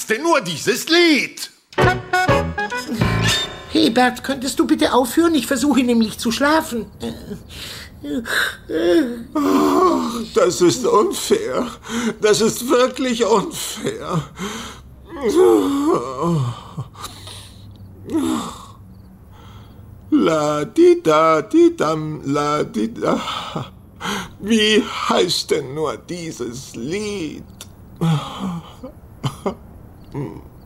denn nur dieses Lied? Hebert, könntest du bitte aufhören? Ich versuche nämlich zu schlafen. Das ist unfair. Das ist wirklich unfair. La-di-da-di-dam, la-di-da. Wie heißt denn nur dieses Lied?